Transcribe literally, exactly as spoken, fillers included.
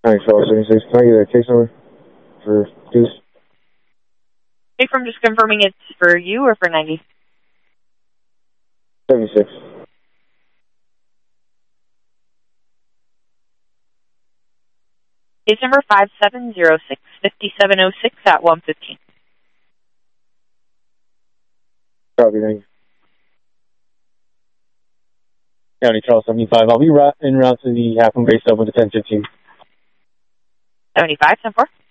County twelve seventy-six. Can I get a case number for Deuce? Hey, from just confirming it's for you or for ninety? seventy-six. Case number five seven zero six, five seven zero six at one fifteen. Copy, thank you. County twelve seventy-five. I'll be en route to the half moon base up with the ten fifteen. seventy-five, ten four.